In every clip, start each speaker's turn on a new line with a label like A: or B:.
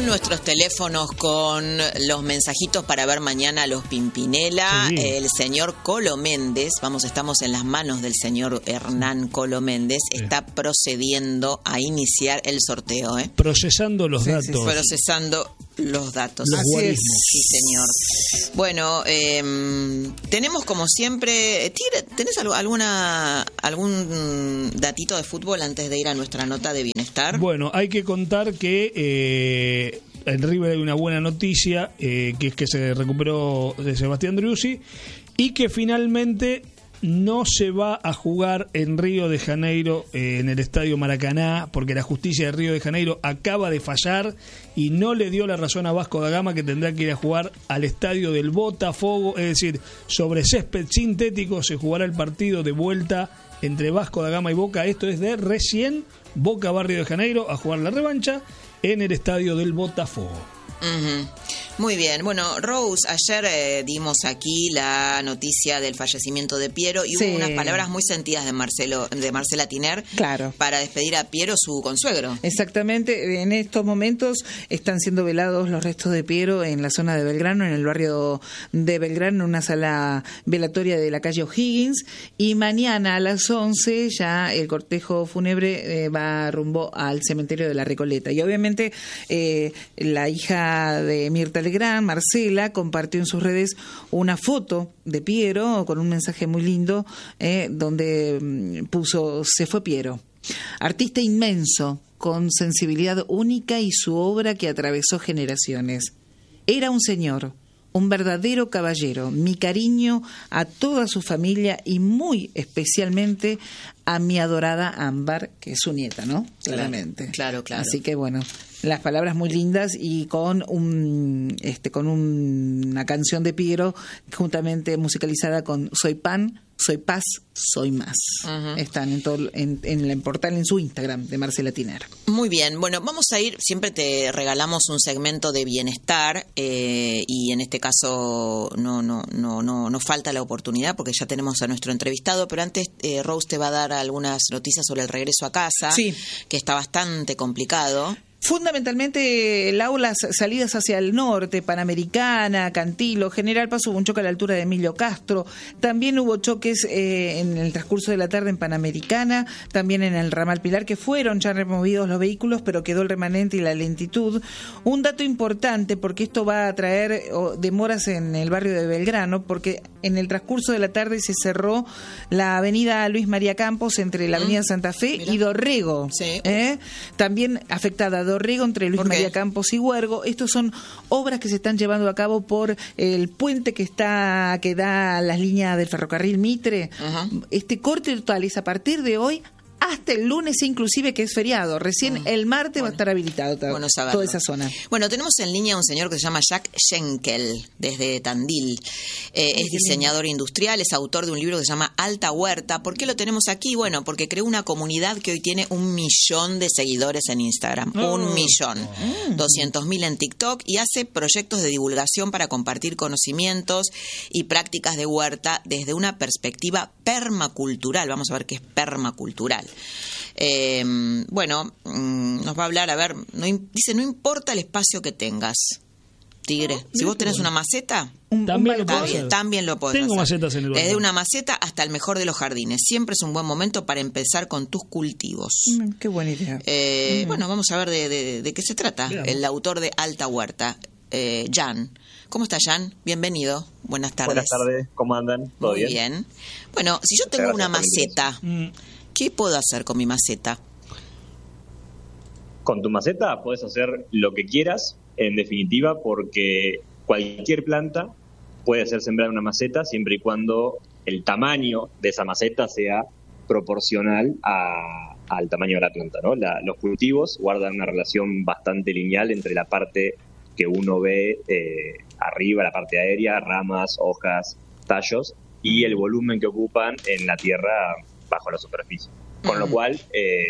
A: nuestros teléfonos con los mensajitos para ver mañana a los Pimpinela.
B: Sí.
A: El señor Colo Méndez, estamos en las manos del señor Hernán Colo Méndez, está procediendo a iniciar el sorteo.
B: Procesando los datos.
A: Sí, procesando los datos.
B: Los guarismos.
A: Sí, señor. Bueno, tenemos como siempre... Tigre, ¿tenés algún datito de fútbol antes de ir a nuestra nota de bienestar?
B: Bueno, hay que contar que en River hay una buena noticia, que es que se recuperó de Sebastián Driussi y que finalmente no se va a jugar en Río de Janeiro, en el Estadio Maracaná, porque la justicia de Río de Janeiro acaba de fallar y no le dio la razón a Vasco da Gama, que tendrá que ir a jugar al estadio del Botafogo, es decir, sobre césped sintético se jugará el partido de vuelta entre Vasco da Gama y Boca. Esto es de recién. Boca va a Río de Janeiro a jugar la revancha en el estadio del Botafogo.
A: Uh-huh. Muy bien. Bueno, Rose, ayer dimos aquí la noticia del fallecimiento de Piero y hubo unas palabras muy sentidas de Marcela Tiner,
C: claro,
A: para despedir a Piero, su consuegro.
C: Exactamente. En estos momentos están siendo velados los restos de Piero en la zona de Belgrano, en el barrio de Belgrano, en una sala velatoria de la calle O'Higgins, y mañana a las 11 ya el cortejo fúnebre va rumbo al cementerio de la Recoleta. Y obviamente la hija de Mirta Legrand, Marcela, compartió en sus redes una foto de Piero con un mensaje muy lindo, donde puso: se fue Piero, artista inmenso, con sensibilidad única y su obra que atravesó generaciones. Era un señor, un verdadero caballero. Mi cariño a toda su familia y muy especialmente a mi adorada Ámbar, que es su nieta, ¿no? Claramente.
A: Claro.
C: Así que bueno, las palabras muy lindas y con una canción de Piero juntamente musicalizada con Soy Pan, Soy Paz, Soy Más. Uh-huh. Están en el portal, en su Instagram de Marcela Tiner.
A: Muy bien. Bueno, vamos a ir, siempre te regalamos un segmento de bienestar, y en este caso no falta la oportunidad porque ya tenemos a nuestro entrevistado, pero antes Rose te va a dar algunas noticias sobre el regreso a casa,
C: sí,
A: que está bastante complicado.
C: Fundamentalmente, las salidas hacia el norte, Panamericana, Cantilo, General Paz, hubo un choque a la altura de Emilio Castro. También hubo choques en el transcurso de la tarde en Panamericana, también en el Ramal Pilar, que fueron ya removidos los vehículos, pero quedó el remanente y la lentitud. Un dato importante, porque esto va a traer demoras en el barrio de Belgrano, porque en el transcurso de la tarde se cerró la avenida Luis María Campos entre la avenida Santa Fe y Dorrego.
A: Sí.
C: También afectada Dorrego entre Luis María Campos y Huergo. Estos son obras que se están llevando a cabo por el puente que da las líneas del ferrocarril Mitre. Uh-huh. Este corte total es a partir de hoy hasta el lunes, inclusive, que es feriado. Recién el martes va a estar habilitado toda esa zona.
A: Bueno, tenemos en línea un señor que se llama Jack Schenkel, desde Tandil. Es diseñador industrial, es autor de un libro que se llama Alta Huerta. ¿Por qué lo tenemos aquí? Bueno, porque creó una comunidad que hoy tiene 1 millón de seguidores en Instagram. 1 millón. 200.000 en TikTok, y hace proyectos de divulgación para compartir conocimientos y prácticas de huerta desde una perspectiva permacultural. Vamos a ver qué es permacultural. Nos va a hablar, dice, no importa el espacio que tengas, Tigre. Si vos tenés una maceta, también lo podés
B: Tengo
A: hacer.
B: macetas en el balcón.
A: Desde una maceta hasta el mejor de los jardines. Siempre es un buen momento para empezar con tus cultivos.
C: Qué buena idea.
A: Bueno, vamos a ver de qué se trata. Veamos. El autor de Alta Huerta, Jan. ¿Cómo está, Jan? Bienvenido. Buenas tardes.
D: Buenas tardes. ¿Cómo andan? ¿Todo
A: bien? Muy bien. Bueno, si yo tengo una maceta, ¿qué puedo hacer con mi maceta?
D: Con tu maceta puedes hacer lo que quieras, en definitiva, porque cualquier planta puede ser sembrada en una maceta siempre y cuando el tamaño de esa maceta sea proporcional al tamaño de la planta, ¿no? Los cultivos guardan una relación bastante lineal entre la parte que uno ve arriba, la parte aérea, ramas, hojas, tallos, y el volumen que ocupan en la tierra bajo la superficie. Con lo cual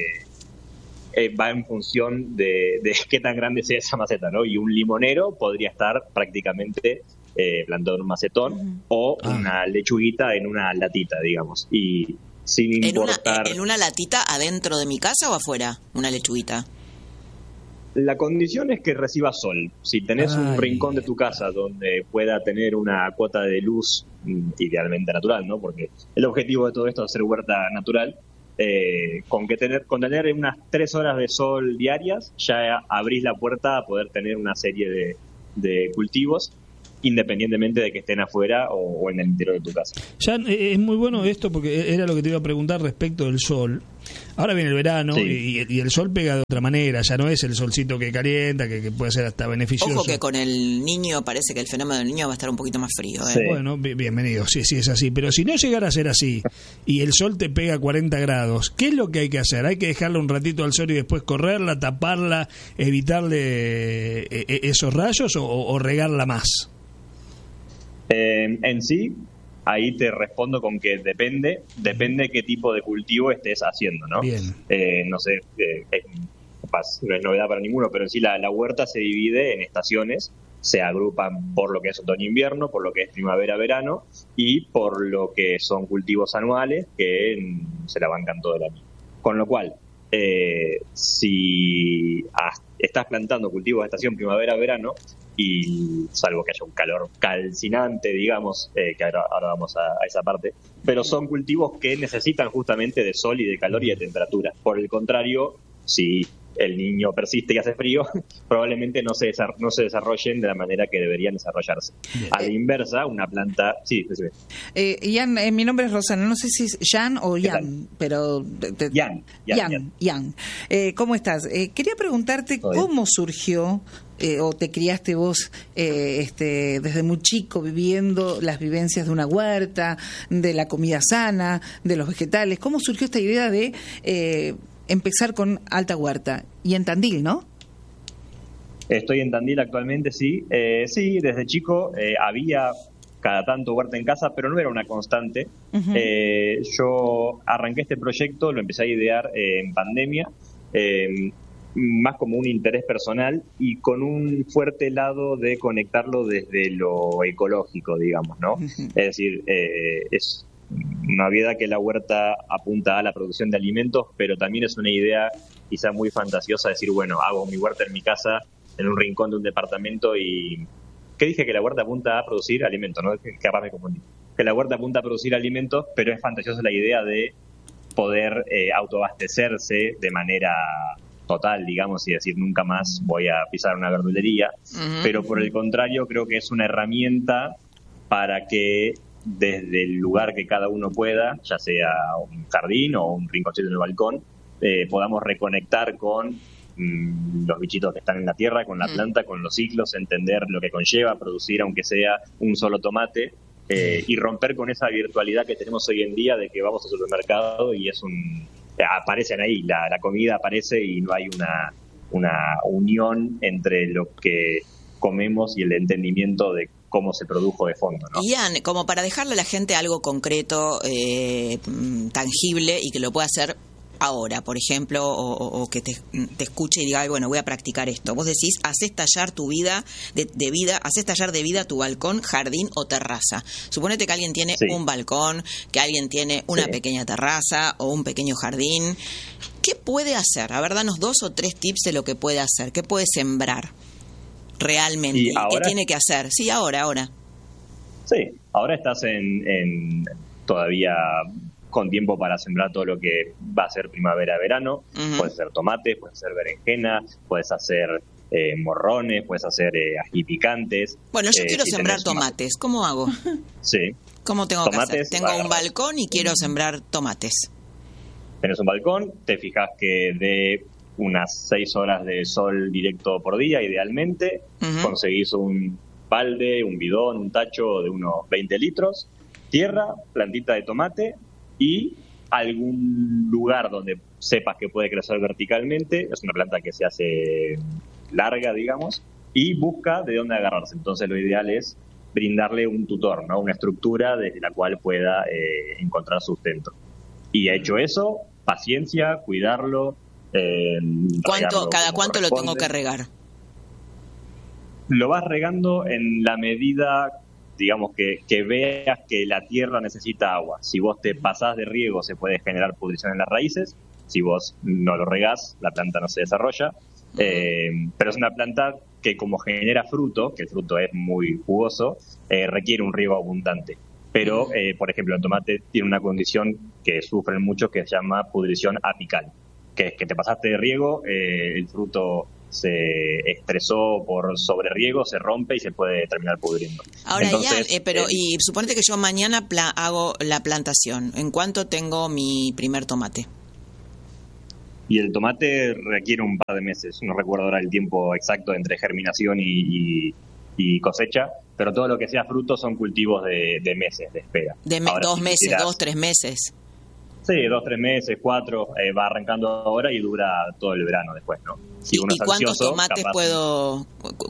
D: va en función de qué tan grande sea esa maceta, ¿no? Y un limonero podría estar prácticamente plantado en un macetón o una lechuguita en una latita, digamos. Y sin importar...
A: ¿En una latita adentro de mi casa o afuera? Una lechuguita.
D: La condición es que reciba sol. Si tenés un rincón de tu casa donde pueda tener una cuota de luz, idealmente natural, ¿no? Porque el objetivo de todo esto es hacer huerta natural. Con tener unas 3 horas de sol diarias, ya abrís la puerta a poder tener una serie de cultivos, independientemente de que estén afuera o en el interior de tu casa.
B: Ya es muy bueno esto, porque era lo que te iba a preguntar respecto del sol. Ahora viene el verano, sí, y el sol pega de otra manera, ya no es el solcito que calienta, que puede ser hasta beneficioso.
A: Ojo que con el niño parece que el fenómeno del niño va a estar un poquito más frío.
D: Sí.
B: Bueno, bienvenido, sí es así. Pero si no llegara a ser así y el sol te pega 40 grados, ¿qué es lo que hay que hacer? ¿Hay que dejarla un ratito al sol y después correrla, taparla, evitarle esos rayos o regarla más?
D: En sí, ahí te respondo con que depende qué tipo de cultivo estés haciendo, ¿no?
B: Bien.
D: No sé, no es novedad para ninguno, pero en sí la huerta se divide en estaciones, se agrupan por lo que es otoño-invierno, por lo que es primavera-verano y por lo que son cultivos anuales que se la bancan todo el año. Con lo cual, si estás plantando cultivos de estación primavera-verano, y salvo que haya un calor calcinante, digamos, que ahora vamos a esa parte, pero son cultivos que necesitan justamente de sol y de calor y de temperatura. Por el contrario, si el niño persiste y hace frío, probablemente no se desarrollen de la manera que deberían desarrollarse. A la inversa, una planta... Sí,
C: Jan, mi nombre es Rosana, no sé si es Jan o Jan, pero... Jan. ¿Cómo estás? Quería preguntarte cómo surgió... o te criaste vos desde muy chico viviendo las vivencias de una huerta, de la comida sana, de los vegetales. ¿Cómo surgió esta idea de empezar con Alta Huerta? Y en Tandil, ¿no?
D: Estoy en Tandil actualmente, sí. Sí, desde chico había cada tanto huerta en casa, pero no era una constante. Uh-huh. Yo arranqué este proyecto, lo empecé a idear en pandemia, más como un interés personal y con un fuerte lado de conectarlo desde lo ecológico, digamos, ¿no? Uh-huh. Es decir, es una obviedad que la huerta apunta a la producción de alimentos, pero también es una idea quizá muy fantasiosa decir, bueno, hago mi huerta en mi casa, en un rincón de un departamento y... ¿Qué dije? Que la huerta apunta a producir alimentos, ¿no? Capaz me confundí. Que la huerta apunta a producir alimentos, pero es fantasiosa la idea de poder autoabastecerse de manera total, digamos, y decir nunca más voy a pisar una verdulería. Uh-huh. Pero por el contrario, creo que es una herramienta para que desde el lugar que cada uno pueda, ya sea un jardín o un rinconcito en el balcón, podamos reconectar con los bichitos que están en la tierra, con la planta, con los ciclos, entender lo que conlleva producir aunque sea un solo tomate, y romper con esa virtualidad que tenemos hoy en día de que vamos al supermercado y aparecen ahí, la comida aparece y no hay una unión entre lo que comemos y el entendimiento de cómo se produjo de fondo, ¿no?
A: Ian, como para dejarle a la gente algo concreto, tangible y que lo pueda hacer ahora, por ejemplo, o que te escuche y diga, ay, bueno, voy a practicar esto. Vos decís, hacés tallar tu vida de vida, hacés tallar de vida tu balcón, jardín o terraza. Suponete que alguien tiene un balcón, que alguien tiene una pequeña terraza o un pequeño jardín. ¿Qué puede hacer? A ver, danos 2 o 3 tips de lo que puede hacer. ¿Qué puede sembrar realmente? ¿Y qué tiene que hacer? Sí, ahora.
D: Sí, ahora estás en todavía con tiempo para sembrar todo lo que va a ser primavera-verano. Uh-huh. Puedes hacer tomates, puedes hacer berenjena, puedes hacer morrones, puedes hacer ají picantes.
A: Bueno, yo quiero sembrar tomates. ¿Cómo hago?
D: Sí.
A: ¿Cómo tengo que hacer? Tengo un balcón y quiero sembrar tomates.
D: Tenés un balcón, te fijas que de unas 6 horas de sol directo por día, idealmente. Uh-huh. Conseguís un balde, un bidón, un tacho de unos 20 litros, tierra, plantita de tomate y algún lugar donde sepas que puede crecer verticalmente. Es una planta que se hace larga, digamos, y busca de dónde agarrarse. Entonces lo ideal es brindarle un tutor, ¿no? Una estructura desde la cual pueda encontrar sustento. Y hecho eso, paciencia, cuidarlo.
A: ¿Cada cuánto lo tengo que regar?
D: Lo vas regando en la medida, digamos, que veas que la tierra necesita agua. Si vos te pasás de riego, se puede generar pudrición en las raíces. Si vos no lo regás, la planta no se desarrolla. Pero es una planta que como genera fruto, que el fruto es muy jugoso, requiere un riego abundante. Pero, por ejemplo, el tomate tiene una condición que sufren mucho que se llama pudrición apical, que es que te pasaste de riego, el fruto se estresó por sobreriego, se rompe y se puede terminar pudriendo.
A: Ahora,
D: Entonces,
A: y suponete que yo mañana hago la plantación. ¿En cuánto tengo mi primer tomate?
D: Y el tomate requiere un par de meses, no recuerdo ahora el tiempo exacto entre germinación y cosecha, pero todo lo que sea fruto son cultivos de meses de espera. Ahora,
A: 2
D: si
A: meses,
D: quisieras,
A: 2, 3 meses.
D: Sí, 2, 3 meses, 4, va arrancando ahora y dura todo el verano después, ¿no? Si uno
A: ¿Y
D: es
A: cuántos
D: ansioso,
A: tomates
D: capaz-
A: puedo